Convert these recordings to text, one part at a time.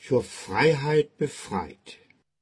Zur Freiheit befreit.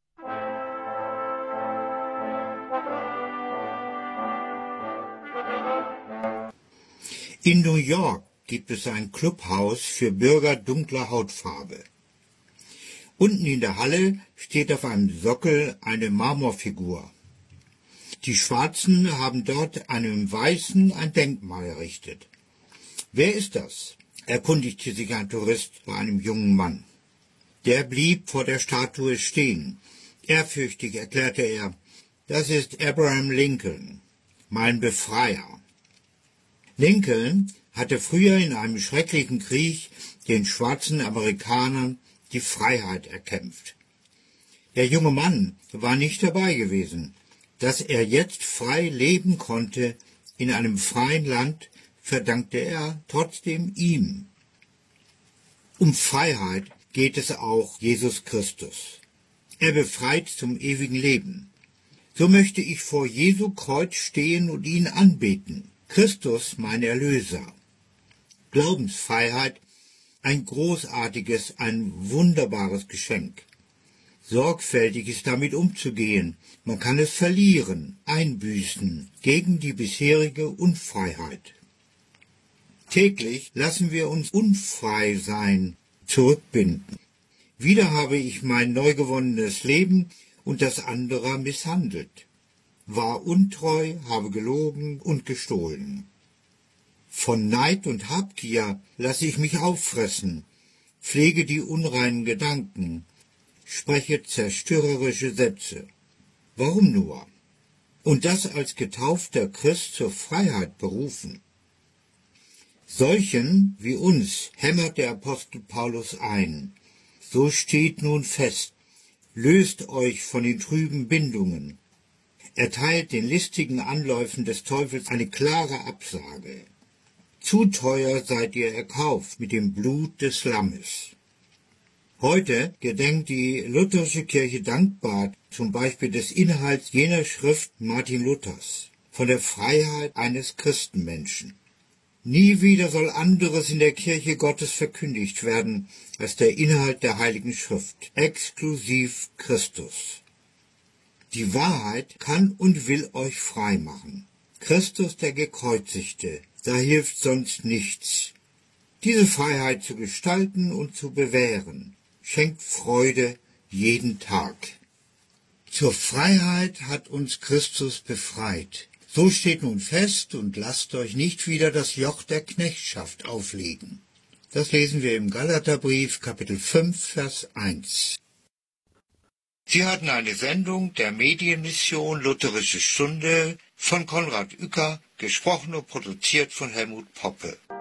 In New York gibt es ein Clubhaus für Bürger dunkler Hautfarbe. Unten in der Halle steht auf einem Sockel eine Marmorfigur. Die Schwarzen haben dort einem Weißen ein Denkmal errichtet. »Wer ist das?« erkundigte sich ein Tourist bei einem jungen Mann. Der blieb vor der Statue stehen. Ehrfürchtig erklärte er, »Das ist Abraham Lincoln, mein Befreier.« Lincoln hatte früher in einem schrecklichen Krieg den schwarzen Amerikanern die Freiheit erkämpft. Der junge Mann war nicht dabei gewesen. Dass er jetzt frei leben konnte in einem freien Land, verdankte er trotzdem ihm. Um Freiheit geht es auch Jesus Christus. Er befreit zum ewigen Leben. So möchte ich vor Jesu Kreuz stehen und ihn anbeten. Christus, mein Erlöser. Glaubensfreiheit, ein großartiges, ein wunderbares Geschenk. Sorgfältig ist damit umzugehen. Man kann es verlieren, einbüßen, gegen die bisherige Unfreiheit. Täglich lassen wir uns unfrei sein, zurückbinden. Wieder habe ich mein neu gewonnenes Leben und das anderer misshandelt. War untreu, habe gelogen und gestohlen. Von Neid und Habgier lasse ich mich auffressen, pflege die unreinen Gedanken, spreche zerstörerische Sätze. Warum nur? Und das als getaufter Christ zur Freiheit berufen. Solchen wie uns hämmert der Apostel Paulus ein. So steht nun fest, löst euch von den trüben Bindungen. Erteilt den listigen Anläufen des Teufels eine klare Absage. Zu teuer seid ihr erkauft mit dem Blut des Lammes. Heute gedenkt die lutherische Kirche dankbar zum Beispiel des Inhalts jener Schrift Martin Luthers, von der Freiheit eines Christenmenschen. Nie wieder soll anderes in der Kirche Gottes verkündigt werden als der Inhalt der Heiligen Schrift, exklusiv Christus. Die Wahrheit kann und will euch frei machen. Christus der Gekreuzigte, da hilft sonst nichts. Diese Freiheit zu gestalten und zu bewähren, schenkt Freude jeden Tag. Zur Freiheit hat uns Christus befreit. So steht nun fest und lasst euch nicht wieder das Joch der Knechtschaft auflegen. Das lesen wir im Galaterbrief, Kapitel 5, Vers 1. Sie hatten eine Sendung der Medienmission Lutherische Stunde von Konrad Uecker, gesprochen und produziert von Helmut Poppe.